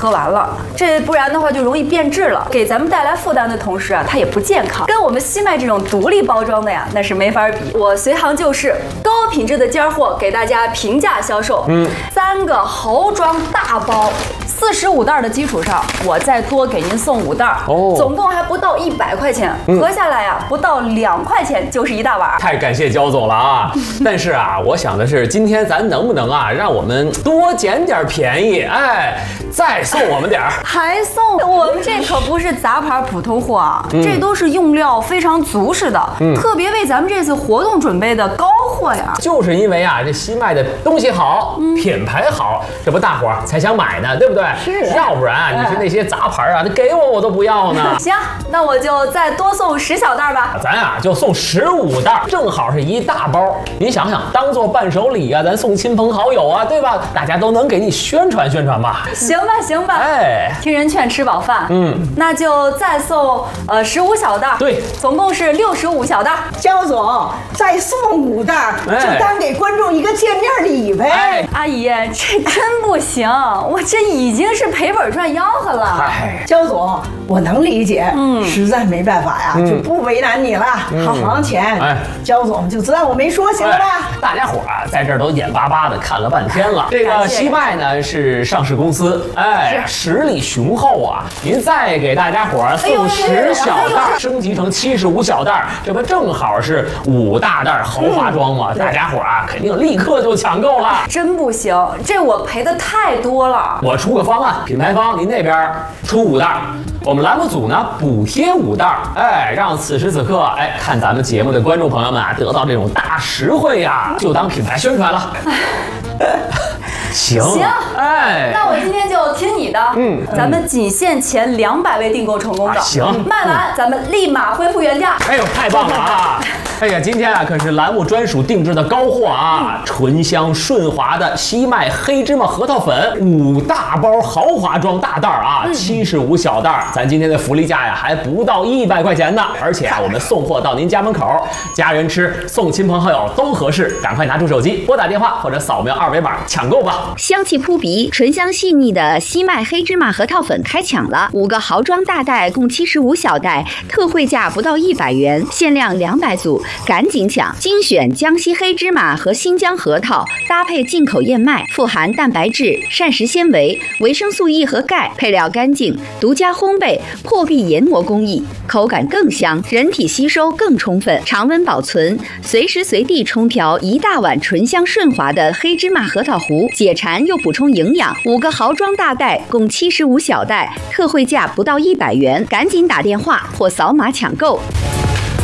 喝完了，这不然的话就容易变质了，给咱们带来负担的同时啊，它也不健康，跟我们西麦这种独立包装的呀，那是没法比。我随行就市，高品质的尖货给大家平价销售。3个豪装大包，45袋的基础上，我再多给您送5袋，总共还不到100块钱，合下来呀，不到2块钱就是一大碗。 太感谢焦总了啊！但是啊，我想的是，今天咱能不能啊，让我们多捡点便宜，哎，再送我们点儿， 还送我们这可不是杂牌普通货啊，这都是用料非常足实的，特别为咱们这次活动准备的高货呀。 就是因为啊，这西麦的东西好，品牌好，这不大伙儿才想买呢，对不对？ 是， 要不然啊，你说那些杂牌啊，那给我都不要呢。 行，那我就再多送10小袋吧。 咱啊就送15袋，正好是一大包。您想想，当做伴手礼啊，咱送亲朋好友啊，对吧？大家都能给你宣传宣传吧。 行吧，行吧。 哎， 听人劝，吃饱饭。那就再送15小袋。 对， 总共是65小袋。 焦总，再送5袋，就当给观众一个见面礼呗。 哎， 阿姨，这真不行，我这已经是赔本赚吆喝了。 焦总，我能理解，实在没办法呀，就不为难你了。好行钱，焦总就知道我没说，行了吧？ 大家伙啊，在这儿都眼巴巴的看了半天了。这个西麦呢是上市公司，哎，实力雄厚啊。您再给大家伙送10小袋，升级成75小袋，这不正好是5大袋豪华装吗？大家伙啊，肯定立刻就抢购了。 真不行，这我赔的太多了。 我出个方案，品牌方您那边出5袋，我们栏目组呢补贴5袋，哎，让此时此刻哎看咱们节目的观众朋友们啊得到这种大实惠呀，就当品牌宣传了。行，哎， 那我今天就听你的。咱们仅限前200位订购成功的， 行， 卖完咱们立马恢复原价。 哎呦，太棒了啊！哎呀，今天啊可是栏目专属定制的高货啊，醇香顺滑的西麦黑芝麻核桃粉5大包豪华装大袋啊，75小袋，咱今天的福利价呀还不到100块钱呢，而且啊我们送货到您家门口，家人吃，送亲朋好友都合适，赶快拿出手机拨打电话或者扫描2维码抢购吧。 香气扑鼻、醇香细腻的西麦黑芝麻核桃粉开抢了，5个豪装大袋共75小袋，特惠价不到100元，限量200组，赶紧抢！精选江西黑芝麻和新疆核桃，搭配进口燕麦，富含蛋白质、膳食纤维、维生素 E 和钙，配料干净，独家烘焙，破壁研磨工艺，口感更香，人体吸收更充分，常温保存，随时随地冲调1大碗醇香顺滑的黑芝麻核桃糊，解馋又补充营养。5个豪装大袋共75小袋，特惠价不到100元，赶紧打电话或扫码抢购。